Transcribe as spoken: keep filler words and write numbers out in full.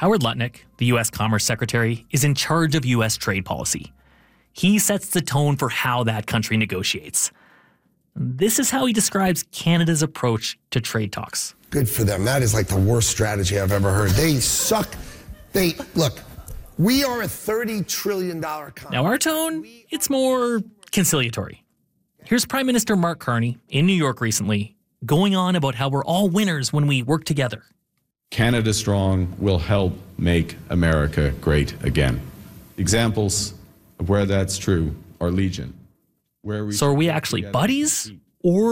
Howard Lutnick, the U S Commerce Secretary, is in charge of U S trade policy. He sets the tone for how that country negotiates. This is how he describes Canada's approach to trade talks. Good for them. That is like the worst strategy I've ever heard. They suck. They, look, we are a thirty trillion dollars economy. Now our tone, it's more conciliatory. Here's Prime Minister Mark Carney in New York recently, going on about how we're all winners when we work together. Canada Strong will help make America great again. Examples of where that's true are legion. Where we so are we actually buddies? Or